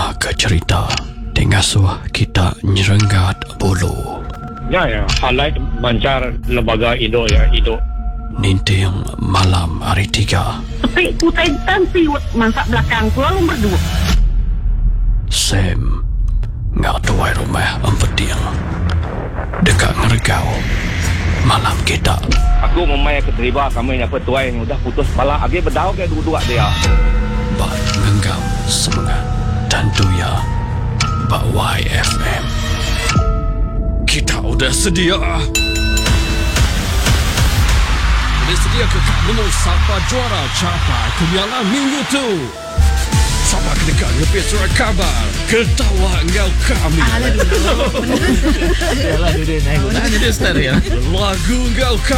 ke cerita Tingasuh kita nyerenggat bulu. Ya, highlight mancar lembaga Indo ya, Indo. Ninting malam hari 3. Tapi putai siwet masak belakang ku lalu berdua. Sam ngak tuai rumah empetiang dekat ngergau malam kita. Aku memang keterima kami yang petuai yang udah putus kepala. Agi berdau ke dua-dua dia. Bak ngenggam semangat tentu ya Bak YFM. Kita udah sedia. Udah sedia ke kamu siapa juara capai kebialan minggu tu. Sama kedekat ngepit surat kabar ketawa engkau kami. Yalah, dia naik. Dia start ya. Lagu engkau kami.